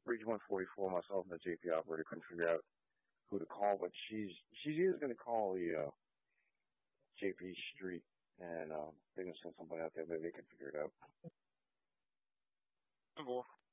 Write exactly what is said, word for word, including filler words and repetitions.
Bridge one forty-four, myself and the J P operator couldn't figure out who to call, but she's she's either going to call the uh, J P Street, and uh, they're going to send somebody out there. Maybe they can figure it out. Cool.